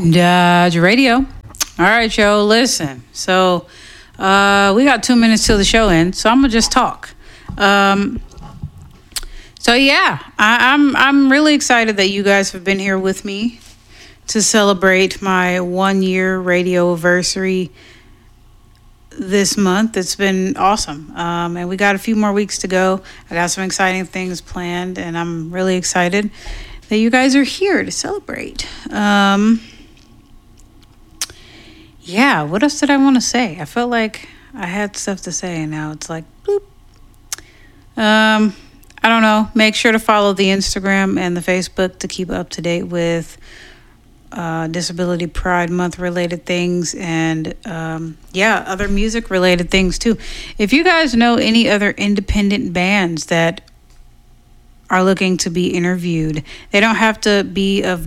Dodge Radio. All right, yo, listen. So, we got 2 minutes till the show ends, so I'm gonna just talk. So yeah, I'm really excited that you guys have been here with me to celebrate my 1 year radio anniversary this month. It's been awesome. And we got a few more weeks to go. I got some exciting things planned, and I'm really excited that you guys are here to celebrate. Yeah, what else did I want to say? I felt like I had stuff to say, and now it's like, bloop. I don't know. Make sure to follow the Instagram and the Facebook to keep up to date with Disability Pride Month related things and, other music related things too. If you guys know any other independent bands that are looking to be interviewed, they don't have to be of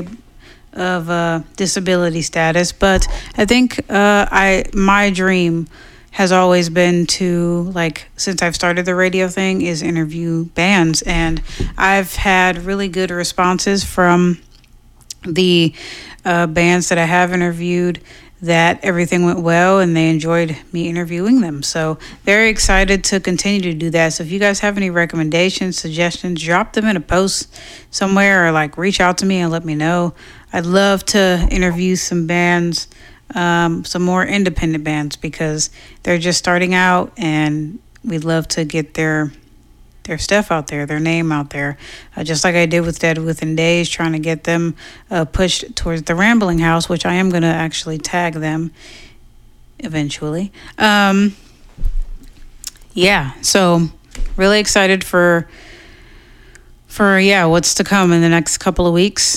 disability status, but I think my dream has always been to, like, since I've started the radio thing, is interview bands, and I've had really good responses from the bands that I have interviewed, that everything went well and they enjoyed me interviewing them. So very excited to continue to do that. So if you guys have any recommendations, suggestions, drop them in a post somewhere, or like reach out to me and let me know. I'd love to interview some bands, some more independent bands, because they're just starting out and we'd love to get their stuff out there, their name out there, just like I did with Dead Within Days, trying to get them pushed towards the Rambling House, which I am going to actually tag them eventually. So really excited for what's to come in the next couple of weeks.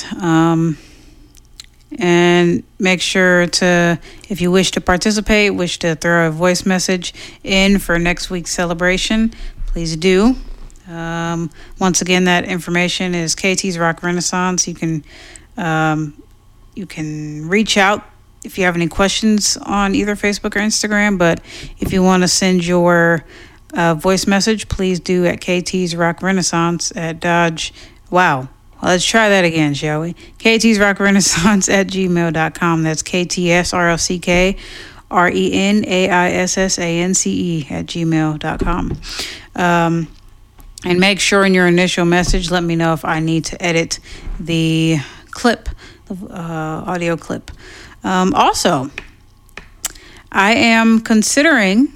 And make sure to, if you wish to participate, wish to throw a voice message in for next week's celebration, please do. Once again, that information is KT's Rock Renaissance. You can reach out if you have any questions on either Facebook or Instagram. But if you want to send your voice message, please do at KT's Rock Renaissance at Dodge. Wow. Well, let's try that again, shall we? KT's Rock Renaissance at gmail.com. That's KTSROCK RENAISSANCE at gmail.com. And make sure in your initial message, let me know if I need to edit the clip, the audio clip. Also, I am considering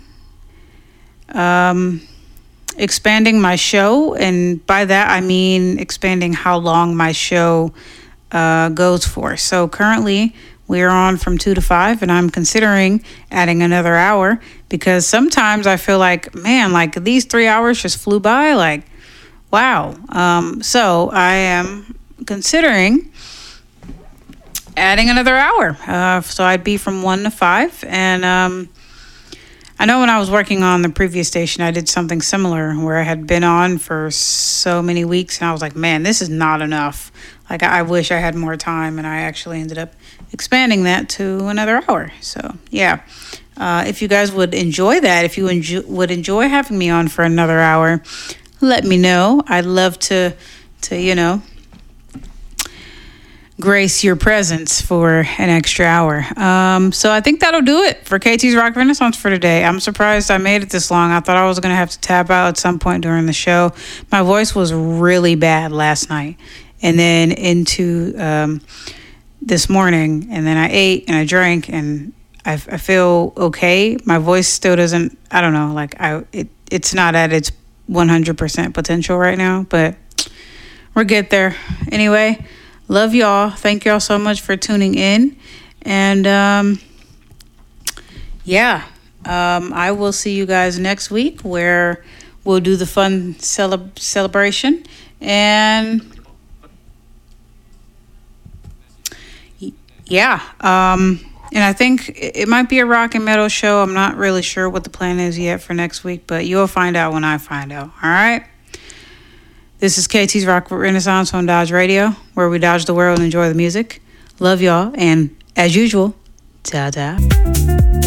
expanding my show, and by that I mean expanding how long my show goes for. So currently we are on from 2 to 5, and I'm considering adding another hour, because sometimes I feel like, man, like these 3 hours just flew by, like, wow. So I am considering adding another hour. So I'd be from 1 to 5. And I know when I was working on the previous station, I did something similar where I had been on for so many weeks, and I was like, man, this is not enough. Like, I wish I had more time, and I actually ended up expanding that to another hour. So, yeah. If you guys would enjoy that, if you would enjoy having me on for another hour, let me know. I'd love to grace your presence for an extra hour. So I think that'll do it for KT's Rock Renaissance for today. I'm surprised I made it this long. I thought I was going to have to tap out at some point during the show. My voice was really bad last night, and then into this morning, and then I ate and I drank, and I feel okay. My voice still doesn't, I don't know, like it's not at its 100% potential right now, but we'll get there. Anyway, love y'all. Thank y'all so much for tuning in. And I will see you guys next week, where we'll do the fun celebration. And and I think it might be a rock and metal show. I'm not really sure what the plan is yet for next week, but you'll find out when I find out. All right. This is KT's Rock Renaissance on Dodge Radio, where we dodge the world and enjoy the music. Love y'all, and as usual, ta-ta.